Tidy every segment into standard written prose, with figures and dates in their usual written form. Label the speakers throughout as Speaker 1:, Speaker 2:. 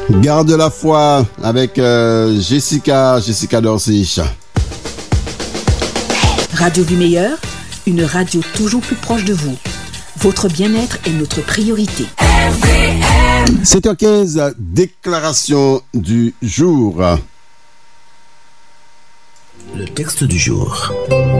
Speaker 1: Garde la foi avec Jessica Dorsey.
Speaker 2: Radio Vie Meilleure, une radio toujours plus proche de vous. Votre bien-être est notre priorité.
Speaker 1: 7h15, déclaration du jour.
Speaker 3: Le texte du jour.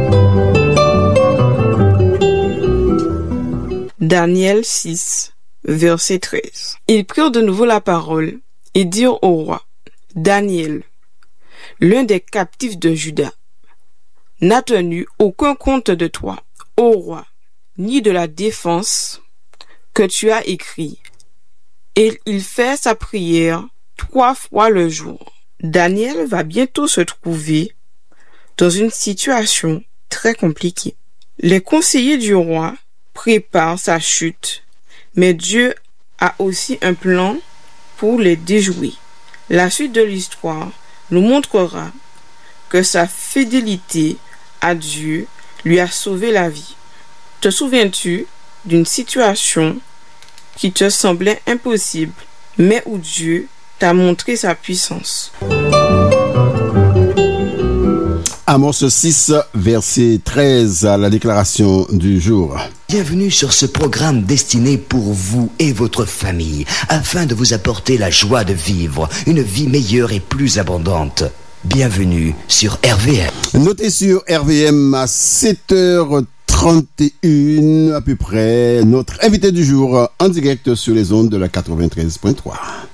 Speaker 4: Daniel 6, verset 13. Ils prirent de nouveau la parole et dirent au roi: Daniel, l'un des captifs de Juda, n'a tenu aucun compte de toi, ô roi, ni de la défense que tu as écrit. Et il fait sa prière 3 fois le jour. Daniel va bientôt se trouver dans une situation très compliquée. Les conseillers du roi préparent sa chute, mais Dieu a aussi un plan pour les déjouer. La suite de l'histoire nous montrera que sa fidélité à Dieu lui a sauvé la vie. Te souviens-tu d'une situation qui te semblait impossible, mais où Dieu t'a montré sa puissance?
Speaker 1: Amos 6, verset 13, la déclaration du jour.
Speaker 3: Bienvenue sur ce programme destiné pour vous et votre famille, afin de vous apporter la joie de vivre une vie meilleure et plus abondante. Bienvenue sur RVM.
Speaker 1: Notez sur RVM à 7h31 à peu près, notre invité du jour en direct sur les ondes de la 93.3.